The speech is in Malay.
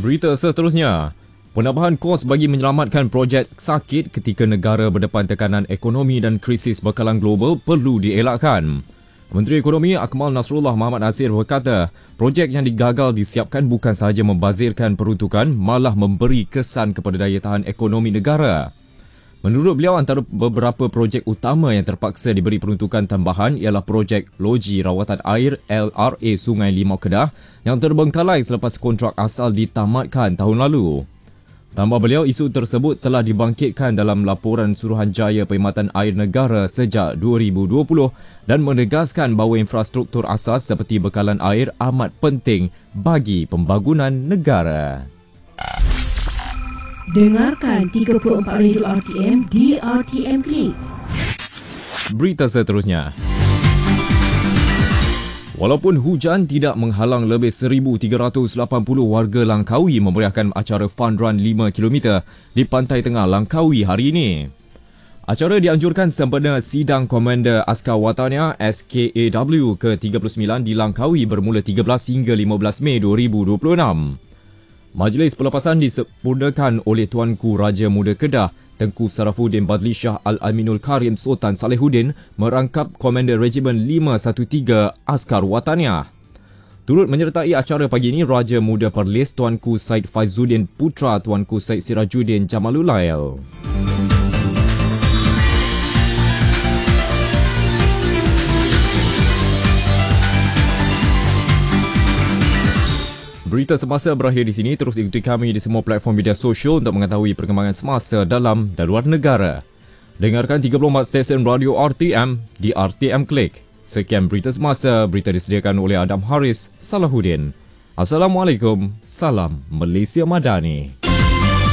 Berita seterusnya, penambahan kos bagi menyelamatkan projek sakit ketika negara berdepan tekanan ekonomi dan krisis berkalang global perlu dielakkan. Menteri Ekonomi Akmal Nasrullah Muhammad Nasir berkata, projek yang digagal disiapkan bukan sahaja membazirkan peruntukan, malah memberi kesan kepada daya tahan ekonomi negara. Menurut beliau, antara beberapa projek utama yang terpaksa diberi peruntukan tambahan ialah projek Loji Rawatan Air LRA Sungai Limau Kedah yang terbengkalai selepas kontrak asal ditamatkan tahun lalu. Tambah beliau, isu tersebut telah dibangkitkan dalam laporan Suruhanjaya Perkhidmatan Air Negara sejak 2020 dan menegaskan bahawa infrastruktur asas seperti bekalan air amat penting bagi pembangunan negara. Dengarkan 34 Radio RTM di RTM Klik. Berita seterusnya. Walaupun hujan tidak menghalang lebih 1,380 warga Langkawi memeriahkan acara Fun Run 5km di Pantai Tengah Langkawi hari ini. Acara dianjurkan sempena Sidang Komander Askar Wataniah SKAW ke-39 di Langkawi bermula 13 hingga 15 Mei 2026. Majlis pelepasan disempurnakan oleh Tuanku Raja Muda Kedah, Tengku Sarafuddin Badli Shah Al-Aminul Karim Sultan Salehuddin merangkap Komander Regimen 513 Askar Wataniah. Turut menyertai acara pagi ini Raja Muda Perlis Tuanku Said Faizuddin Putra Tuanku Said Sirajuddin Jamalulail. Berita semasa berakhir di sini. Terus ikuti kami di semua platform media sosial untuk mengetahui perkembangan semasa dalam dan luar negara. Dengarkan 34 stesen radio RTM di RTM Klik. Sekian berita semasa. Berita disediakan oleh Adam Haris Salahuddin. Assalamualaikum. Salam Malaysia Madani.